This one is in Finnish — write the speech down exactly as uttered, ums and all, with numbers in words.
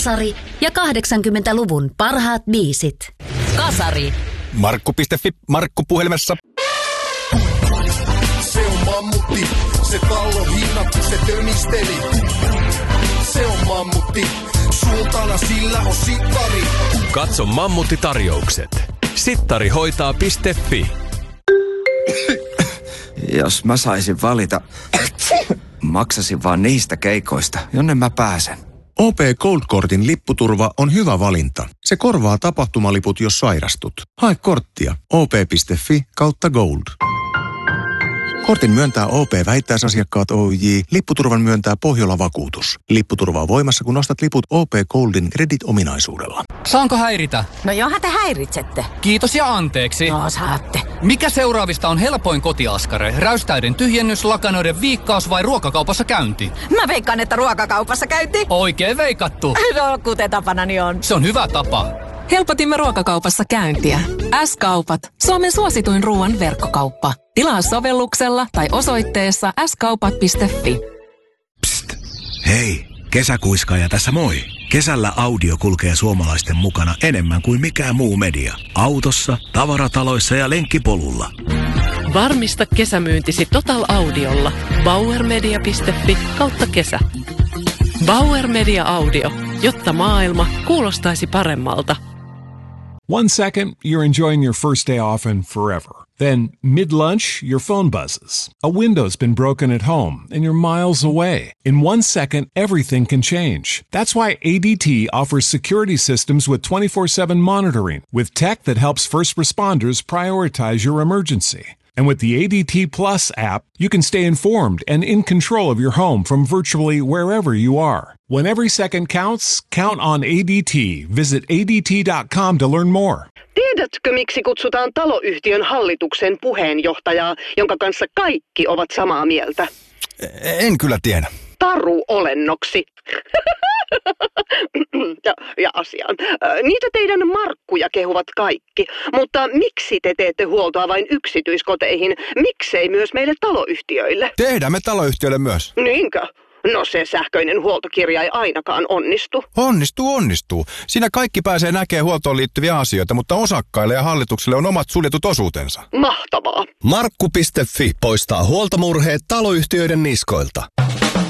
Kasari ja kahdeksankymmentäluvun parhaat biisit. Kasari. Markku piste fi, Markku puhelimessa. Se on mammutti, se tallon hinnat, se tömisteli. Se on mammutti, sultana sillä on sittari. Katso Mammutti-tarjoukset. sittari hoitaa piste fi. Jos mä saisin valita, maksasin vaan niistä keikoista, jonne mä pääsen. O P Gold-kortin lipputurva on hyvä valinta. Se korvaa tapahtumaliput, jos sairastut. Hae korttia o p piste fi kautta gold. Kortin myöntää O P-vähittäisasiakkaat Oyj. Lipputurvan myöntää Pohjola-vakuutus. Lipputurva on voimassa, kun ostat liput O P Goldin Credit-ominaisuudella. Saanko häiritä? No johan te häiritsette. Kiitos ja anteeksi. No saatte. Mikä seuraavista on helpoin kotiaskare? Räystäiden tyhjennys, lakanoiden viikkaus vai ruokakaupassa käynti? Mä veikkaan, että ruokakaupassa käynti. Oikein veikattu. No, kuten tapanani on. Se on hyvä tapa. Helpotimme ruokakaupassa käyntiä. S-kaupat. Suomen suosituin ruoan verkkokauppa. Tilaa sovelluksella tai osoitteessa s kaupat piste fi. Psst. Hei, kesäkuiskaaja tässä moi. Kesällä audio kulkee suomalaisten mukana enemmän kuin mikään muu media. Autossa, tavarataloissa ja lenkkipolulla. Varmista kesämyyntisi Total Audiolla. bauermedia piste fi kautta kesä. Bauer Media Audio, jotta maailma kuulostaisi paremmalta. One second, you're enjoying your first day off and forever. Then, mid-lunch, your phone buzzes. A window's been broken at home and you're miles away. In one second, everything can change. That's why A D T offers security systems with twenty-four seven monitoring, with tech that helps first responders prioritize your emergency. And with the A D T Plus app, you can stay informed and in control of your home from virtually wherever you are. When every second counts, count on A D T. Visit A D T dot com to learn more. Tiedätkö, miksi kutsutaan taloyhtiön hallituksen puheenjohtajaa, jonka kanssa kaikki ovat samaa mieltä? En kyllä tiedä. Taruolennoksi. ja, ja asiaan. Niitä teidän Markkuja kehuvat kaikki, mutta miksi te teette huoltoa vain yksityiskoteihin? Miksei myös meille taloyhtiöille? Tehdään me taloyhtiöille myös. Niinkö? No se sähköinen huoltokirja ei ainakaan onnistu. Onnistuu, onnistuu. Siinä kaikki pääsee näkemään huoltoon liittyviä asioita, mutta osakkaille ja hallitukselle on omat suljetut osuutensa. Mahtavaa. Markku piste fi poistaa huoltomurheet taloyhtiöiden niskoilta.